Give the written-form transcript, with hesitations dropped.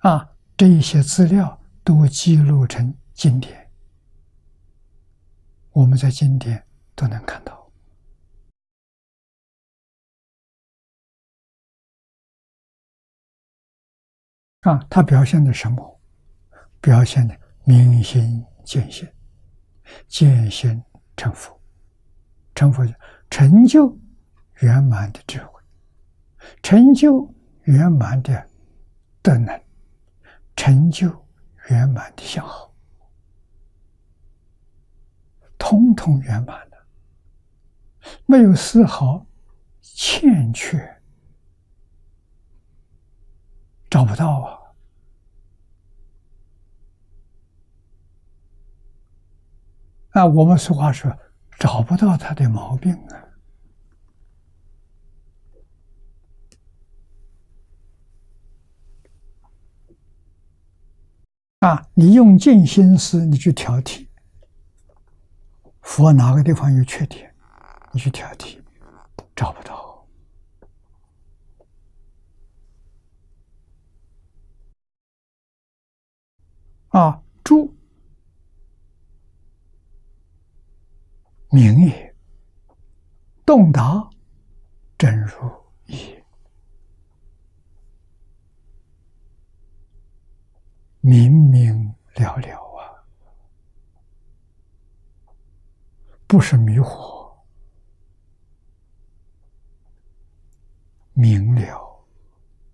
这一些资料都记录成经典，我们在经典都能看到。它表现的什么？表现的明心见性，见性成佛，成佛成就圆满的智慧，成就圆满的德能，成就圆满的相好，通通圆满了，没有丝毫欠缺，找不到我们俗话说，找不到他的毛病你用尽心思，你去挑剔，佛哪个地方有缺点，你去挑剔，找不到。诸明也，洞达真如也，明明了了不是迷惑，明了。